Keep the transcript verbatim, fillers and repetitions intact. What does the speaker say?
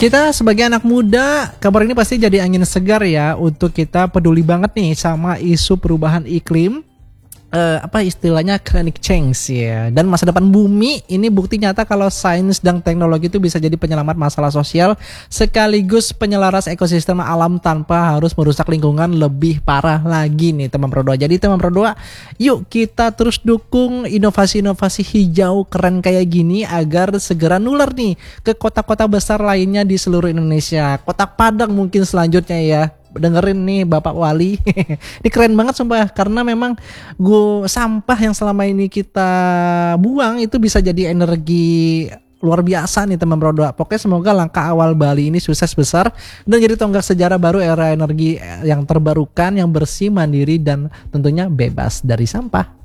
Kita sebagai anak muda, kabar ini pasti jadi angin segar ya untuk kita peduli banget nih sama isu perubahan iklim. Eh, apa istilahnya climate change ya, dan masa depan bumi ini bukti nyata kalau sains dan teknologi itu bisa jadi penyelamat masalah sosial sekaligus penyelaras ekosistem alam tanpa harus merusak lingkungan lebih parah lagi nih teman Pro dua. Jadi teman Pro dua, yuk kita terus dukung inovasi-inovasi hijau keren kayak gini agar segera nular nih ke kota-kota besar lainnya di seluruh Indonesia. Kota Padang mungkin selanjutnya ya. Dengerin nih Bapak Wali. Ini keren banget sumpah, karena memang gua sampah yang selama ini kita buang itu bisa jadi energi luar biasa nih teman Pro dua. Pokoknya semoga langkah awal Bali ini sukses besar dan jadi tonggak sejarah baru era energi yang terbarukan, yang bersih, mandiri dan tentunya bebas dari sampah.